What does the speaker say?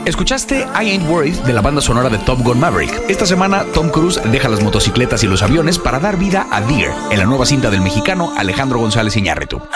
Escuchaste I Ain't Worried de la banda sonora de Top Gun Maverick. Esta semana, Tom Cruise deja las motocicletas y los aviones para dar vida a Deer, en la nueva cinta del mexicano Alejandro González Iñárritu.